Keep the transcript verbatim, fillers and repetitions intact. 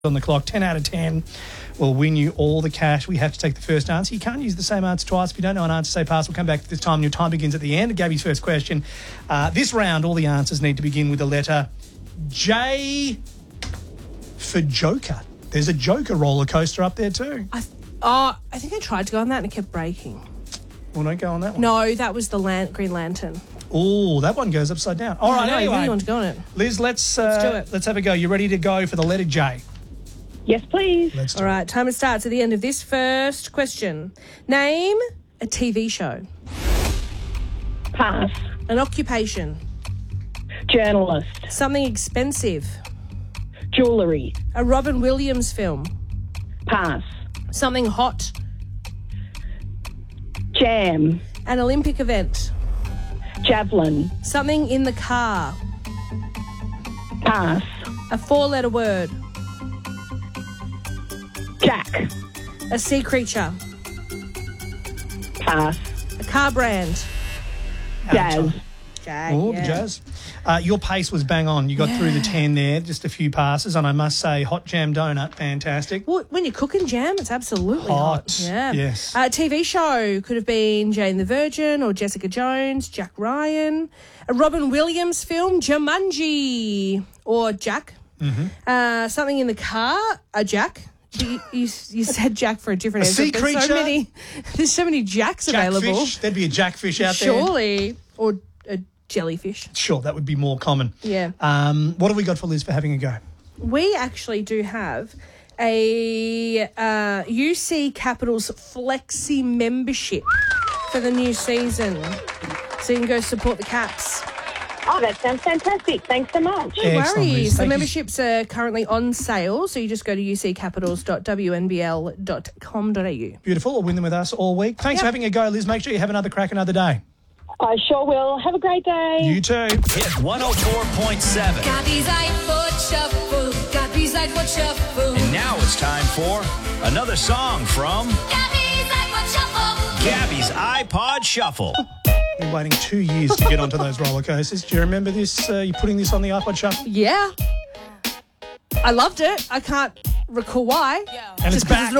on the clock. ten out of ten will win you all the cash. We have to take the first answer. You can't use the same answer twice. If you don't know an answer, say pass. We'll come back to this time. Your time begins at the end. Gabby's first question. Uh, this round, all the answers need to begin with the letter J for Joker. There's a Joker roller coaster up there too. I th- oh, I think I tried to go on that and it kept breaking. Well, don't go on that one. No, that was the Lan- Green Lantern. Oh, that one goes upside down. All right, no, anyway. I really want to go on it. Liz, let's, uh, Let's do it. let's have a go. You ready to go for the letter J? Yes, please. Let's do All right, time starts at the end of this first question. Name a T V show. Pass. An occupation. Journalist. Something expensive. Jewellery. A Robin Williams film. Pass. Something hot. Jam. An Olympic event. Javelin. Something in the car. Pass. A four-letter word. Jack. A sea creature. Pass. A car brand. it. Jazz. Jag, Oh, yeah. the Jazz. Uh, your pace was bang on. You got through the ten there, just a few passes. And I must say, hot jam donut, fantastic. Well, when you're cooking jam, it's absolutely Hot, hot. Yeah. yes. A T V show could have been Jane the Virgin or Jessica Jones, Jack Ryan. A Robin Williams film, Jumanji or Jack. Mm-hmm. Uh, something in the car, a Jack. You, you, you said Jack for a different A answer. sea There's creature? So many, there's so many Jacks available. Jackfish. There'd be a jackfish out there. Surely. Or a jellyfish. Sure, that would be more common. Yeah. Um, what have we got for Liz for having a go? We actually do have a uh, U C Capitals Flexi membership for the new season. So you can go support the Caps. Oh, that sounds fantastic. Thanks so much. No Excellent, Liz. worries. The Thank you. memberships are currently on sale, so you just go to u c capitals dot w n b l dot com dot a u. Beautiful. Or win them with us all week. Thanks for having a go, Liz. Make sure you have another crack another day. I sure will. Have a great day. You too. Hit one oh four point seven. Gabby's iPod Shuffle. Gabby's iPod Shuffle. And now it's time for another song from Gabby's iPod Shuffle. Gabby's iPod Shuffle. Been waiting two years to get onto those roller coasters. Do you remember this? Uh, you putting this on the iPod Shuffle? Yeah. I loved it. I can't recall why. And it's Just 'cause back.